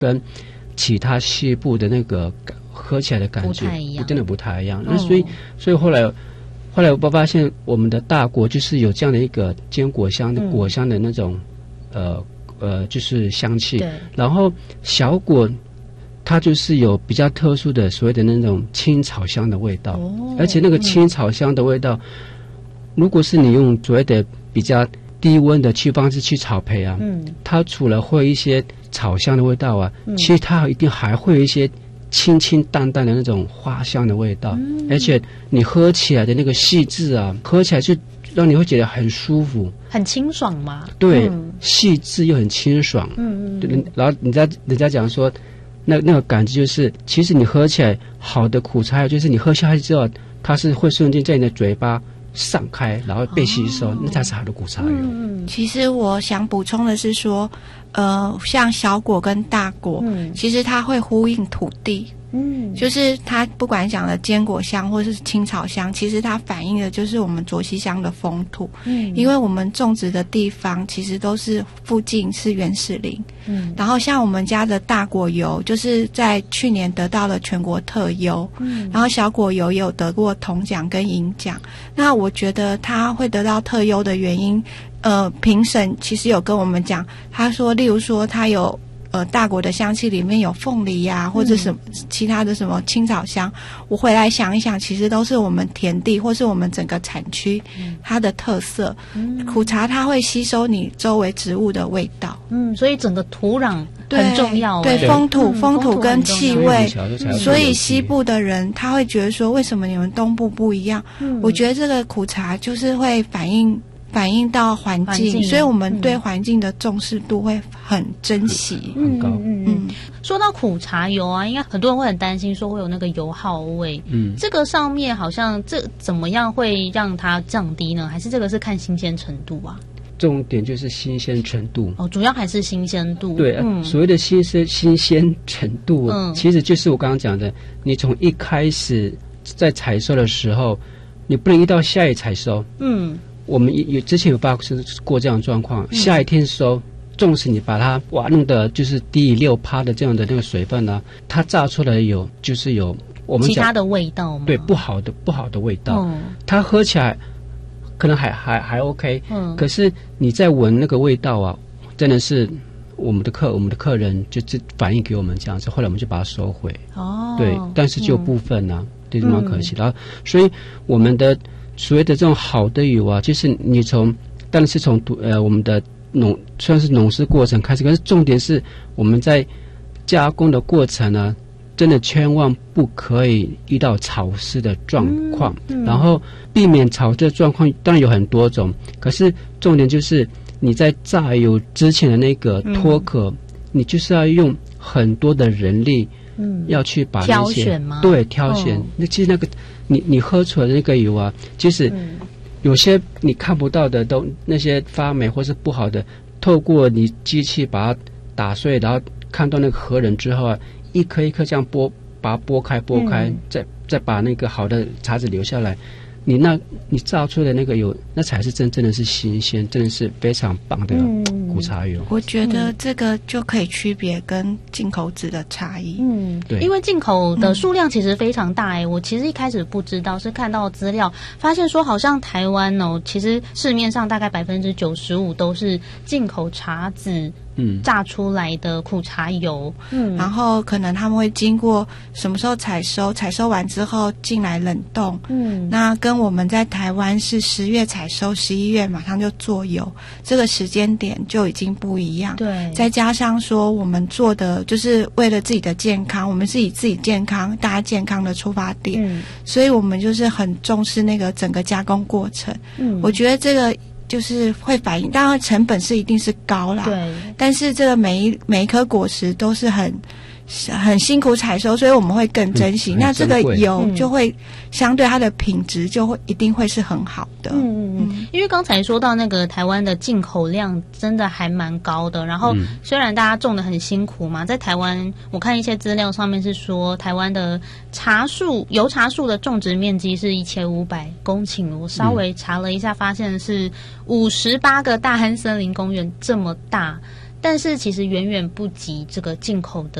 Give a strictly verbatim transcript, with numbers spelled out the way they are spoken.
跟其他西部的那个喝起来的感觉真的不太一样。那、嗯、所以所以后来后来我发现我们的大果就是有这样的一个坚果香的果香的那种、嗯、呃呃就是香气，然后小果它就是有比较特殊的所谓的那种青草香的味道、哦、而且那个青草香的味道、嗯、如果是你用所谓的比较低温的去方式去炒焙啊、嗯、它除了会一些草香的味道啊、嗯、其实它一定还会有一些清清淡淡的那种花香的味道、嗯、而且你喝起来的那个细致啊，喝起来就让你会觉得很舒服， 很清爽嘛。 对、嗯、细致又很清爽。嗯嗯，然后人家人家讲说那那个感觉就是，其实你喝起来好的苦茶油，就是你喝下去之后，它是会瞬间在你的嘴巴散开，然后被吸收，哦、那才是好的苦茶油。 嗯，其实我想补充的是说，呃，像小果跟大果，嗯、其实它会呼应土地。嗯，就是它不管讲的坚果香或是青草香，其实它反映的就是我们卓溪乡的风土。嗯，因为我们种植的地方其实都是附近是原始林。嗯，然后像我们家的大果油，就是在去年得到了全国特优。嗯，然后小果油也有得过铜奖跟银奖。那我觉得它会得到特优的原因，呃，评审其实有跟我们讲，他说，例如说它有。呃，大果的香气里面有凤梨呀、啊，或者什么其他的什么青草香，我回来想一想，其实都是我们田地或是我们整个产区它的特色。嗯、苦茶它会吸收你周围植物的味道， 嗯，所以整个土壤很重要。 对，对风土、嗯、风土跟气味，所以西部的人他会觉得说，为什么你们东部不一样？嗯、我觉得这个苦茶就是会反映。反映到环境，所以我们对环境的重视度会很珍惜， 很高。 嗯嗯。说到苦茶油啊，应该很多人会很担心说会有那个油耗味。嗯，这个上面好像这怎么样会让它降低呢？还是这个是看新鲜程度啊？ 重点就是新鲜程度哦，主要还是新鲜度。 对，嗯、所谓的新鲜新鲜程度，嗯，其实就是我刚刚讲的，你从一开始在采收的时候，你不能一到下一采收，嗯。我们有之前有发生过这样的状况，嗯、下一天收，纵使你把它哇弄的就是低于六趴的这样的那个水分呢、啊，它榨出来有就是有我们其他的味道吗？ 对，不好的不好的味道，嗯、它喝起来可能还还还 OK，嗯，可是你在闻那个味道啊，真的是我们的客我们的客人就就反映给我们这样子，后来我们就把它收回。哦，对，但是就部分呢、啊，对、嗯，蛮可惜的。然后，所以我们的。所谓的这种好的油啊，就是你从当然是从呃我们的农算是农事过程开始，可是重点是我们在加工的过程呢、啊，真的千万不可以遇到潮湿的状况，嗯嗯、然后避免潮湿的状况当然有很多种，可是重点就是你在榨油之前的那个脱壳，嗯、你就是要用很多的人力。嗯，要去把那些挑选吗？ 对，挑选。哦、那其实那个你你喝出来的那个油啊，其实有些你看不到的都那些发霉或是不好的，透过你机器把它打碎，然后看到那个核仁之后啊，一颗一颗这样剥，把它剥开剥开，嗯、再再把那个好的茶籽留下来。你那你榨出的那个油，那才是真正的是新鲜，真的是非常棒的苦茶油。 嗯、我觉得这个就可以区别跟进口籽的差异。 嗯，对，因为进口的数量其实非常大哎、欸，我其实一开始不知道，是看到资料发现说，好像台湾哦，其实市面上大概百分之九十五都是进口茶籽。嗯，榨出来的苦茶油， 嗯，然后可能他们会经过什么时候采收，采收完之后进来冷冻，嗯，那跟我们在台湾是十月采收，十一月马上就做油，这个时间点就已经不一样。对，再加上说我们做的就是为了自己的健康，我们是以自己健康、大家健康的出发点，嗯，所以我们就是很重视那个整个加工过程。嗯，我觉得这个。就是会反映，当然成本是一定是高啦，对。但是这个每一每一颗果实都是很很辛苦采收，所以我们会更珍惜。嗯、那这个油就会、嗯、相对它的品质就会一定会是很好的。 嗯嗯，因为刚才说到那个台湾的进口量真的还蛮高的，然后虽然大家种得很辛苦嘛，在台湾我看一些资料上面是说台湾的茶树油茶树的种植面积是一千五百公顷，我稍微查了一下，发现是五十八个大汉森林公园这么大。 但是其实远远不及这个进口的